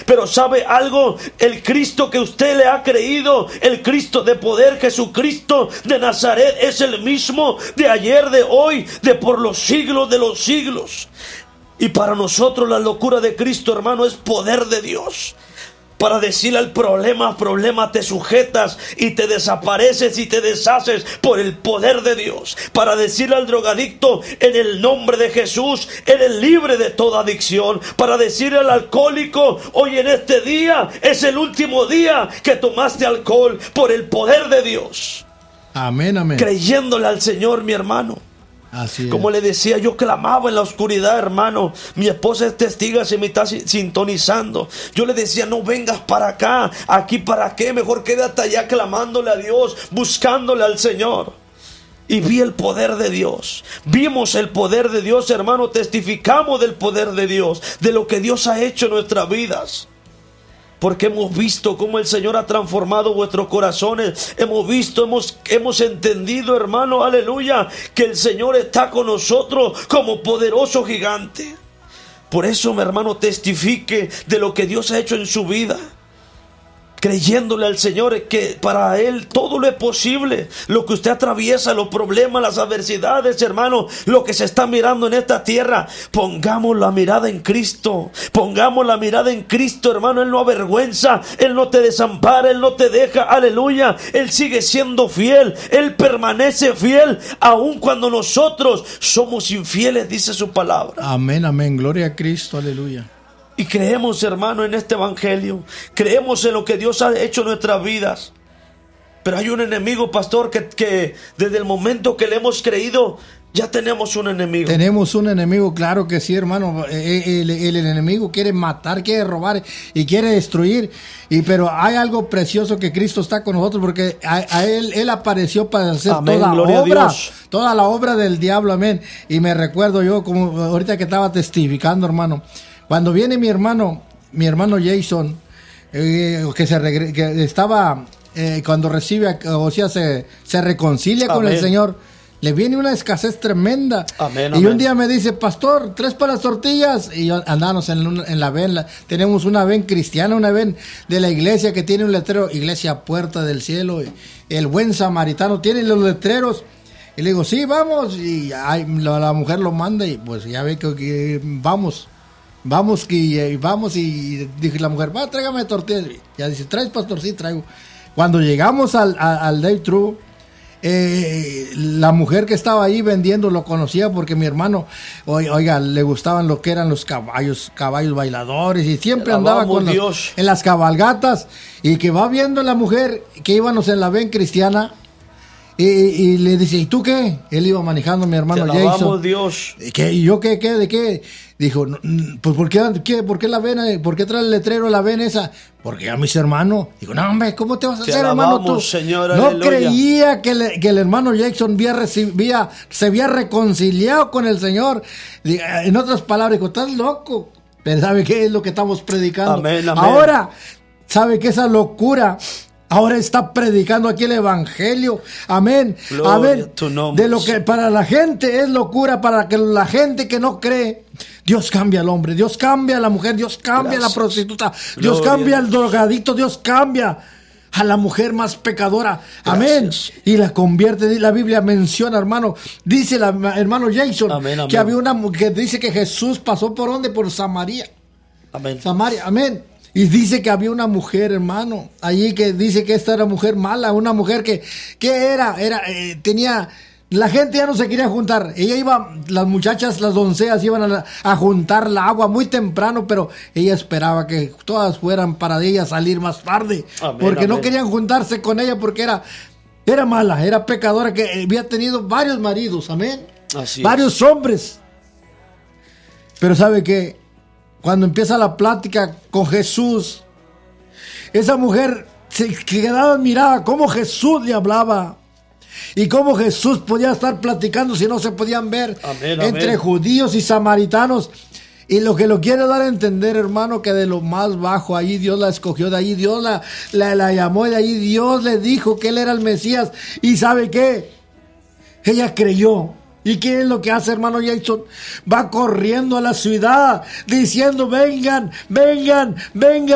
Pero ¿sabe algo? El Cristo que usted le ha creído, el Cristo de poder, Jesucristo de Nazaret, es el mismo de ayer, de hoy, de por los siglos de los siglos. Y para nosotros la locura de Cristo, hermano, es poder de Dios. Para decirle al problema te sujetas y te desapareces y te deshaces por el poder de Dios. Para decirle al drogadicto, en el nombre de Jesús, eres libre de toda adicción. Para decirle al alcohólico, hoy en este día es el último día que tomaste alcohol, por el poder de Dios. Amén, amén. Creyéndole al Señor, mi hermano. Así Como es. le decía, yo clamaba en la oscuridad, hermano. Mi esposa es testiga, se me está sintonizando. Yo le decía, no vengas para acá. ¿Aquí para qué? Mejor quédate allá clamándole a Dios, buscándole al Señor. Y vi el poder de Dios. Vimos el poder de Dios, hermano. Testificamos del poder de Dios, de lo que Dios ha hecho en nuestras vidas. Porque hemos visto cómo el Señor ha transformado vuestros corazones. Hemos visto, hemos entendido, hermano, aleluya, que el Señor está con nosotros como poderoso gigante. Por eso, mi hermano, testifique de lo que Dios ha hecho en su vida, creyéndole al Señor que para Él todo lo es posible. Lo que usted atraviesa, los problemas, las adversidades, hermano, lo que se está mirando en esta tierra, pongamos la mirada en Cristo. Pongamos la mirada en Cristo, hermano. Él no avergüenza, Él no te desampara, Él no te deja, aleluya. Él sigue siendo fiel, Él permanece fiel, aun cuando nosotros somos infieles, dice su palabra. Amén, amén. Gloria a Cristo, aleluya. Y creemos, hermano, en este evangelio. Creemos en lo que Dios ha hecho en nuestras vidas. Pero hay un enemigo, pastor, que desde el momento que le hemos creído, ya tenemos un enemigo. Tenemos un enemigo, claro que sí, hermano. El enemigo quiere matar, quiere robar y quiere destruir. Pero hay algo precioso, que Cristo está con nosotros, porque a Él apareció para hacer amén, toda la obra del diablo, amén. Y me recuerdo yo, como ahorita que estaba testificando, hermano, cuando viene mi hermano Jason, que estaba, cuando recibe, o sea, se reconcilia con el Señor, le viene una escasez tremenda. Amén, y amén. un día me dice, pastor, 3 para las tortillas. Y andamos en la ven, tenemos una ven cristiana, una ven de la iglesia que tiene un letrero, Iglesia Puerta del Cielo, el Buen Samaritano, tiene los letreros. Y le digo, sí, vamos. Y la mujer lo manda y pues ya ve que vamos. Vamos y dije la mujer, va, tráigame tortillas. Ya dice, ¿traes, pastor? Sí, traigo. Cuando llegamos al drive-thru, la mujer que estaba ahí vendiendo lo conocía, porque mi hermano, oiga, le gustaban lo que eran los caballos bailadores, y siempre andaba en las cabalgatas, y que va viendo la mujer que íbamos en la ven cristiana. Y le dice, ¿y tú qué? Él iba manejando, mi hermano Jason. Dios. ¿Y yo qué? ¿De qué? Dijo, pues ¿por qué la ven? ¿Por qué trae el letrero la ven esa? Porque a mis hermanos. Digo, no, hombre, ¿cómo te vas a hacer, hermano, tú? Señor, no aleluya. creía que el hermano Jackson se había reconciliado con el Señor. En otras palabras, dijo, estás loco. Pero ¿sabe qué es lo que estamos predicando? Amén, amén. Ahora, ¿sabe qué? Esa locura ahora está predicando aquí el evangelio. Amén. Gloria amén. a tu nombre. De lo que para la gente es locura, para que la gente que no cree, Dios cambia al hombre, Dios cambia a la mujer, Dios cambia a la prostituta, Dios cambia al drogadicto, Dios cambia a la mujer más pecadora. Amén. Y la convierte. La Biblia menciona, hermano, dice hermano Jason, amén, amén, que había una que dice que Jesús pasó por ¿dónde? Por Samaria. Amén. Samaria, amén. Y dice que había una mujer, hermano, allí, que dice que esta era mujer mala, una mujer que tenía, la gente ya no se quería juntar. Ella iba, las muchachas, las doncellas iban a juntar la agua muy temprano, pero ella esperaba que todas fueran para ella salir más tarde. Amén, porque amén. no querían juntarse con ella, porque era mala, era pecadora, que había tenido varios maridos, amén. Así varios hombres. Pero ¿sabe qué? Cuando empieza la plática con Jesús, esa mujer se quedaba admirada cómo Jesús le hablaba y cómo Jesús podía estar platicando si no se podían ver. Amén, entre amén. judíos y samaritanos. Y lo que lo quiere dar a entender, hermano, que de lo más bajo, allí Dios la escogió, de allí Dios la llamó, de allí Dios le dijo que Él era el Mesías. ¿Y sabe qué? Ella creyó. ¿Y qué es lo que hace, hermano Jason? Va corriendo a la ciudad diciendo, vengan, vengan, vengan.